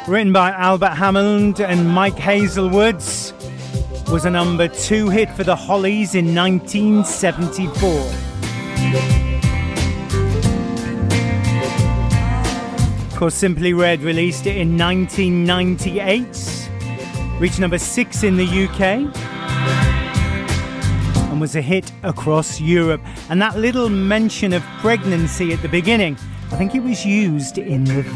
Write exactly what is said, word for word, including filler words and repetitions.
written by Albert Hammond and Mike Hazelwoods, was a number two hit for the Hollies in nineteen seventy-four. Of course, Simply Red released it in nineteen ninety-eight, reached number six in the U K, and was a hit across Europe. And that little mention of pregnancy at the beginning, I think it was used in the